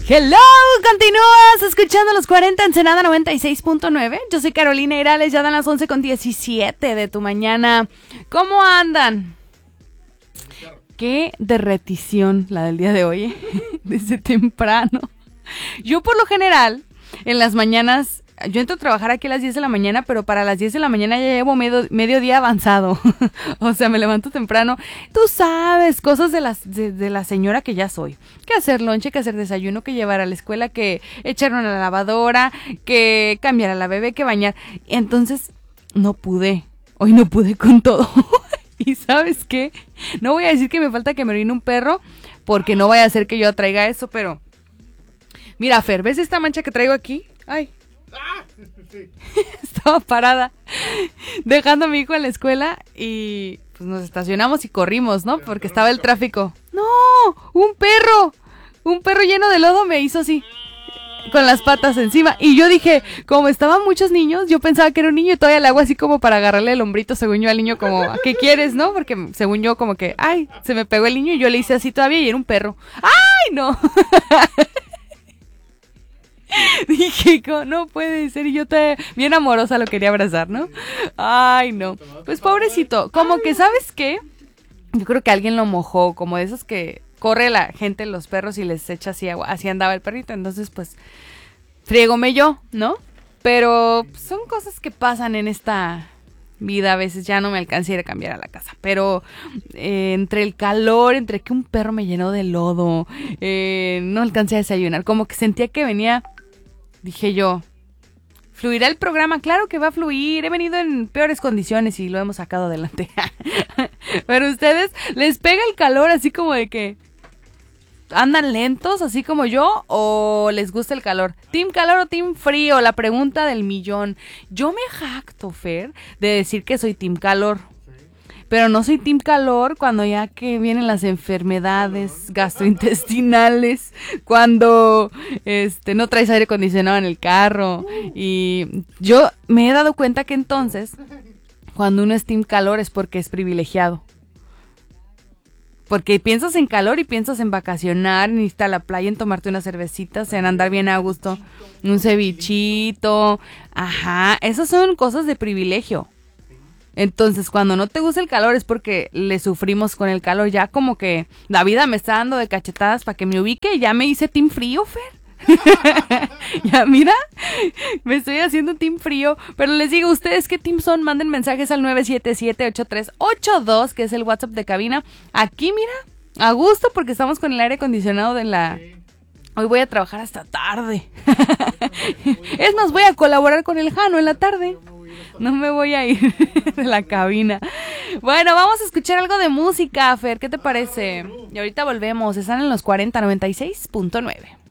Hello, continúas escuchando los 40 Ensenada 96.9. Yo soy Carolina Irales, ya dan las 11:17 de tu mañana. ¿Cómo andan? Qué derretición la del día de hoy, ¿eh? Desde temprano. Yo por lo general, en las mañanas, yo entro a trabajar aquí a las 10 de la mañana, pero para las 10 de la mañana ya llevo medio día avanzado. O sea, me levanto temprano. Tú sabes, cosas de la señora que ya soy. Que hacer lonche, que hacer desayuno, que llevar a la escuela, que echar a la lavadora, que cambiar a la bebé, que bañar. Entonces, no pude. Hoy no pude con todo. ¿Y sabes qué? No voy a decir que me falta que me orine un perro, porque no vaya a ser que yo traiga eso, pero... Mira, Fer, ¿ves esta mancha que traigo aquí? Ay. Estaba parada dejando a mi hijo en la escuela y pues nos estacionamos y corrimos, ¿no? Porque estaba el tráfico. ¡No! ¡Un perro! Un perro lleno de lodo me hizo así, con las patas encima. Y yo dije, como estaban muchos niños, yo pensaba que era un niño y todavía le hago así como para agarrarle el hombrito, según yo al niño, como, ¿qué quieres, no? Porque según yo como que, ay, se me pegó el niño y yo le hice así todavía y era un perro. ¡Ay, no! Dije, no puede ser, y yo bien amorosa lo quería abrazar, ¿no? Ay, no. Pues pobrecito, como que, ¿sabes qué? Yo creo que alguien lo mojó, como de esos que corre la gente, los perros, y les echa así agua. Así andaba el perrito, entonces pues friégome yo, ¿no? Pero son cosas que pasan en esta vida, a veces ya no me alcancé a ir a cambiar a la casa, pero entre el calor, entre que un perro me llenó de lodo, no alcancé a desayunar, como que sentía que venía, dije yo, ¿fluirá el programa? Claro que va a fluir, he venido en peores condiciones y lo hemos sacado adelante. Pero ustedes, ¿les pega el calor así como de que andan lentos, así como yo, o les gusta el calor? ¿Team calor o team frío? La pregunta del millón. Yo me jacto, Fer, de decir que soy team calor. Pero no soy team calor cuando ya que vienen las enfermedades gastrointestinales, cuando no traes aire acondicionado en el carro. Y yo me he dado cuenta que entonces, cuando uno es team calor es porque es privilegiado. Porque piensas en calor y piensas en vacacionar, en irte a la playa, en tomarte unas cervecitas, en andar bien a gusto, un cevichito. Ajá, esas son cosas de privilegio. Entonces, cuando no te gusta el calor es porque le sufrimos con el calor. Ya como que la vida me está dando de cachetadas para que me ubique y ya me hice team frío, Fer. Ya, mira, me estoy haciendo team frío. Pero les digo, ¿ustedes qué team son? Manden mensajes al 977-8382, que es el WhatsApp de cabina. Aquí, mira, a gusto, porque estamos con el aire acondicionado de la... Hoy voy a trabajar hasta tarde. Es más, voy a colaborar con el Jano en la tarde. No me voy a ir de la cabina. Bueno, vamos a escuchar algo de música, Fer, ¿qué te parece? Y ahorita volvemos, están en los 40 96.9.